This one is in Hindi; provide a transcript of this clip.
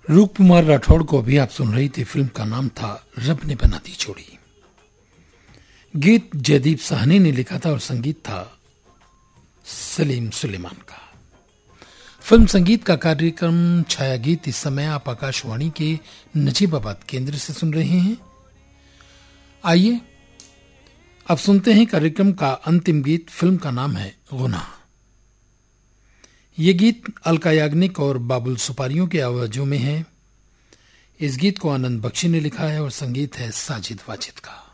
रूप कुमार राठौड़ को अभी आप सुन रही थी। फिल्म का नाम था रब ने बना दी जोड़ी। गीत जयदीप साहनी ने लिखा था और संगीत था सलीम सुलेमान का। फिल्म संगीत का कार्यक्रम छाया गीत इस समय आप आकाशवाणी के नजीबाबाद केंद्र से सुन रहे हैं। आइए अब सुनते हैं कार्यक्रम का अंतिम गीत। फिल्म का नाम है गुनाह। ये गीत अलका याग्निक और बाबुल सुपारियों की आवाजों में है। इस गीत को आनंद बख्शी ने लिखा है और संगीत है साजिद वाजिद का।